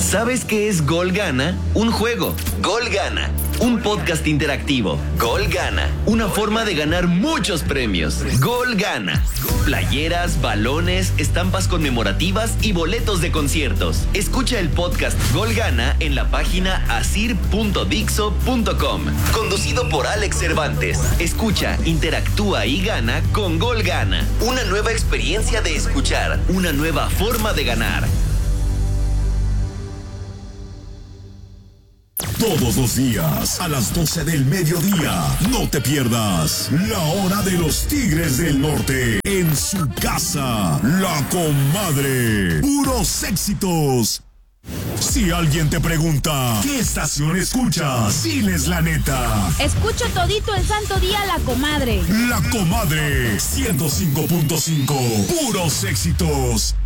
¿Sabes qué es Gol Gana? Un juego. Gol Gana. Un podcast interactivo. Gol Gana. Una forma de ganar muchos premios. Gol Gana. Playeras, balones, estampas conmemorativas y boletos de conciertos. Escucha el podcast Gol Gana en la página asir.dixo.com. Conducido por Alex Cervantes. Escucha, interactúa y gana con Gol Gana. Una nueva experiencia de escuchar. Una nueva forma de ganar. Todos los días, a las 12 del mediodía, no te pierdas La Hora de los Tigres del Norte. En su casa, La Comadre. Puros éxitos. Si alguien te pregunta, ¿qué estación escuchas? Diles la neta. Escucho todito el santo día La Comadre. La Comadre, 105.5. Puros éxitos.